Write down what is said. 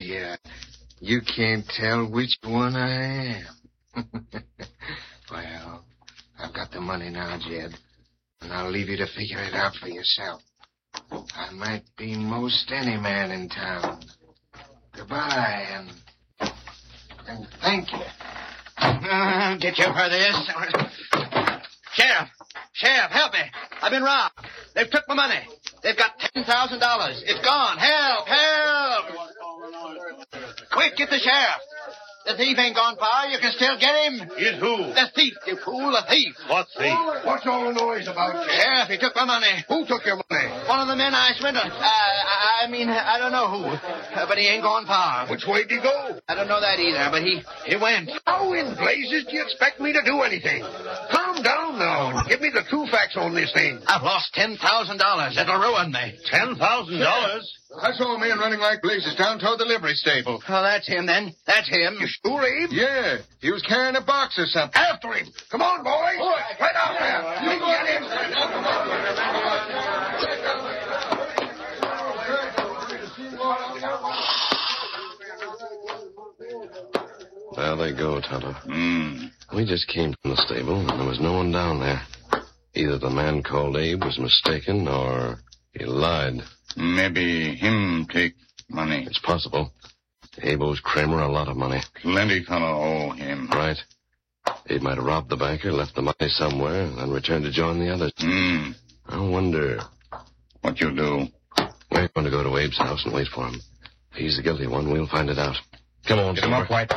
you. You can't tell which one I am. Well, I've got the money now, Jed. And I'll leave you to figure it out for yourself. I might be most any man in town. Goodbye, and thank you. Get you for this. Sheriff, help me. I've been robbed. They've took my money. They've got $10,000. It's gone. Help! Quick, get the sheriff. The thief ain't gone far. You can still get him. Get who? The thief, you fool, the thief. What thief? What's all the noise about, Sheriff, he took my money. Who took your money? One of the men I swindled. I don't know who. But he ain't gone far. Which way did he go? I don't know that either, but he went. How in blazes do you expect me to do anything? Calm down now and give me the true facts on this thing. I've lost $10,000. It'll ruin me. $10,000? I saw a man running like blazes down toward the livery stable. Oh, that's him, then. That's him. You sure, Abe? Yeah, he was carrying a box or something. After him. Come on, boys. Right out there. You get him. There they go, Tonto. Hmm. We just came from the stable, and there was no one down there. Either the man called Abe was mistaken, or he lied. Maybe him take money. It's possible. Abe owes Kramer a lot of money. Plenty fellow owe him. Right. Abe might have robbed the banker, left the money somewhere, and then returned to join the others. Hmm. I wonder. What you do? We're going to go to Abe's house and wait for him. If he's the guilty one, we'll find it out. Come on, Get him up, White.